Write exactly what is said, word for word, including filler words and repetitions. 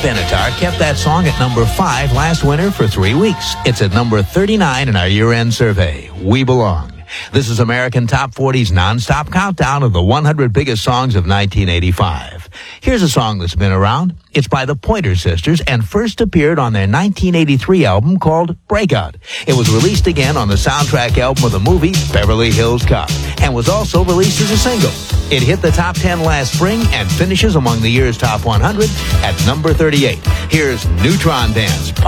Benatar kept that song at number five last winter for three weeks. It's at number thirty-nine in our year-end survey. We Belong. This is American Top forty's non-stop countdown of the one hundred biggest songs of nineteen eighty-five. Here's a song that's been around. It's by the Pointer Sisters and first appeared on their nineteen eighty-three album called Breakout. It was released again on the soundtrack album of the movie Beverly Hills Cop and was also released as a single. It hit the top ten last spring and finishes among the year's top one hundred at number thirty-eight. Here's Neutron Dance.